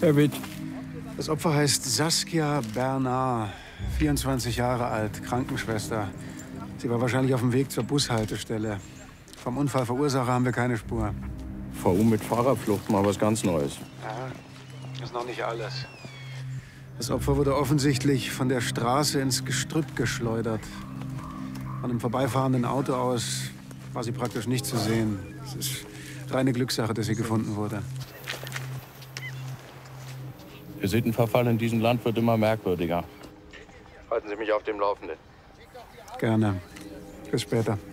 Herr Witt. Das Opfer heißt Saskia Bernard, 24 Jahre alt, Krankenschwester. Sie war wahrscheinlich auf dem Weg zur Bushaltestelle. Vom Unfallverursacher haben wir keine Spur. VU mit Fahrerflucht, mal was ganz Neues. Ja, das ist noch nicht alles. Das Opfer wurde offensichtlich von der Straße ins Gestrüpp geschleudert. Von einem vorbeifahrenden Auto aus war sie praktisch nicht zu sehen. Es ist reine Glückssache, dass sie gefunden wurde. Der Sittenverfall in diesem Land wird immer merkwürdiger. Halten Sie mich auf dem Laufenden. Gerne. Bis später.